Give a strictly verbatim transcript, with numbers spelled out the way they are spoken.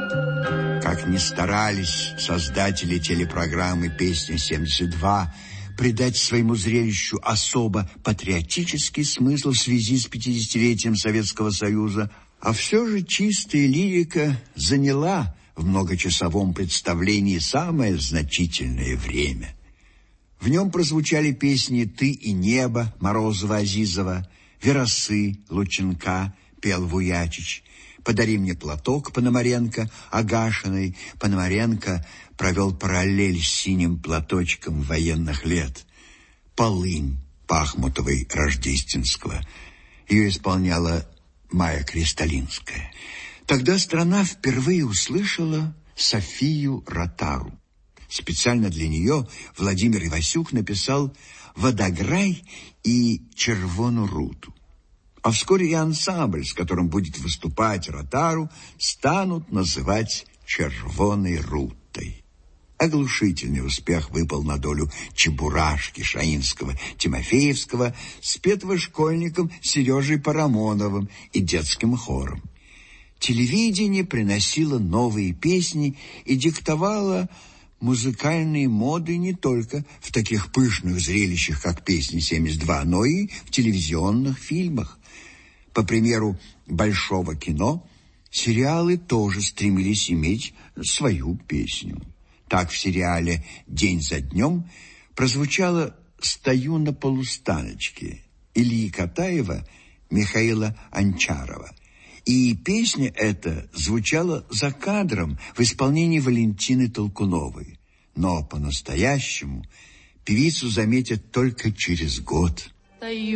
Как ни старались создатели телепрограммы «Песня-семьдесят два» придать своему зрелищу особо патриотический смысл в связи с пятидесятилетием Советского Союза, а все же чистая лирика заняла в многочасовом представлении самое значительное время. В нем прозвучали песни «Ты и небо» Морозова-Азизова, «Веросы» Лученка, пел Вуячич, «Подари мне платок» Пономаренко, Агашиной. Пономаренко провел параллель с синим платочком военных лет. «Полынь» Пахмутовой Рождественского. Ее исполняла Майя Кристалинская. Тогда страна впервые услышала Софию Ротару. Специально для нее Владимир Ивасюк написал «Водограй» и «Червону руту». А вскоре и ансамбль, с которым будет выступать Ротару, станут называть «Червоной рутой». Оглушительный успех выпал на долю Чебурашки Шаинского, Тимофеевского, спетого школьником Сережей Парамоновым и детским хором. Телевидение приносило новые песни и диктовало музыкальные моды не только в таких пышных зрелищах, как «Песня-семьдесят два», но и в телевизионных фильмах. По примеру большого кино, сериалы тоже стремились иметь свою песню. Так в сериале «День за днем» прозвучало «Стою на полустаночке» Ильи Катаева, Михаила Анчарова. И песня эта звучала за кадром в исполнении Валентины Толкуновой. Но по-настоящему певицу заметят только через год.